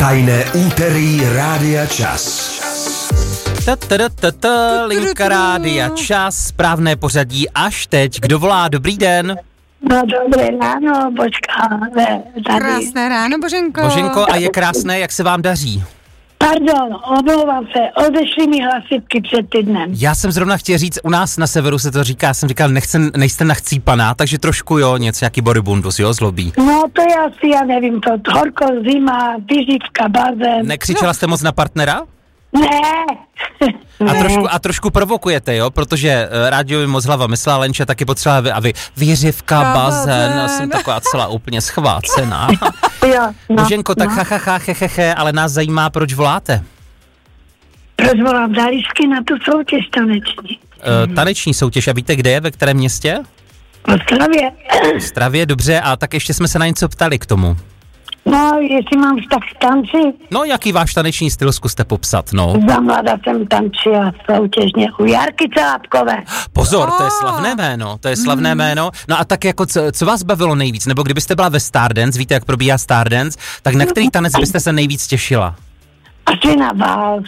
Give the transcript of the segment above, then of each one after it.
Tajné úterý Rádia Čas. Linka Rádia Čas, správné pořadí až teď. Kdo volá? Dobrý den. No dobré ráno, Božka. Tady. Krásné ráno, Boženko. Boženko, a je krásné, jak se vám daří? Pardon, omlouvám se, odešly mi hlasivky před týdnem. Já jsem zrovna chtěl říct, u nás na severu se to říká, jsem říkal, nejste nachcípaná, takže trošku jo, nějaký boribundus, jo, zlobí. No to je asi, já nevím, to horko, zima, vyživka, bazén. Nekřičela jste moc na partnera? Ne. A trošku provokujete, jo, protože rádio mi moc hlava myslela, Lenča taky potřeba, a vy vyřivka, bazén, jsem taková celá úplně schvácená. Jo, no, Boženko, tak hehehe, ale nás zajímá, proč voláte? Proč volám Dalísky na tu soutěž taneční? Taneční soutěž, a víte, kde je, ve kterém městě? V Ostravě. V Ostravě, dobře, a tak ještě jsme se na něco ptali k tomu. No, jestli mám tak tanci, No, jaký váš taneční styl zkuste popsat, no? za mladá jsem tančila soutěžně u Jarky Celápkové. Pozor, to je slavné jméno, No a tak jako, co vás bavilo nejvíc? Nebo kdybyste byla ve Stardance, víte, jak probíhá Stardance, tak na který tanec byste se nejvíc těšila? Asi na váls.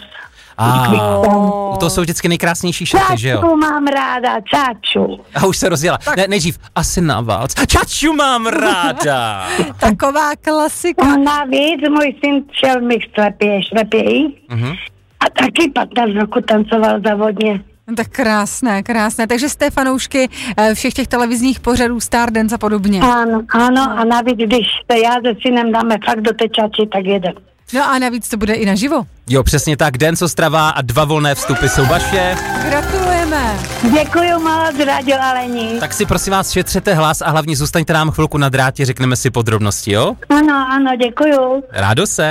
To jsou vždycky nejkrásnější šaty, že jo? Čaču mám ráda, čaču. A už se rozjela. Ne, nejdřív, asi na válc. Čaču mám ráda. Taková klasika. A navíc můj syn šel mi šlepěji a taky 15 roku tancoval závodně. No tak krásné. Takže jste fanoušky všech těch televizních pořadů Stardance a podobně. Ano, a navíc, když se já se synem dáme fakt do té čači, tak jedem. No a navíc to bude i naživo. Jo, přesně tak, Dance Ostrava a 2 volné vstupy jsou vaše. Gratulujeme. Děkuju moc, Radio Alení. Tak si prosím vás šetřete hlas a hlavně zůstaňte nám chvilku na drátě, řekneme si podrobnosti, jo? Ano, děkuju. Rádo se.